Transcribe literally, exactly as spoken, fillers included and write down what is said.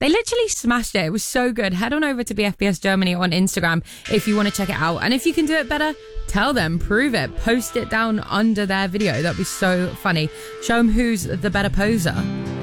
They literally smashed it. It was so good. Head on over to B F B S Germany on Instagram if you want to check it out. And if you can do it better, tell them, prove it, post it down under their video. That'd be so funny. Show them who's the better poser.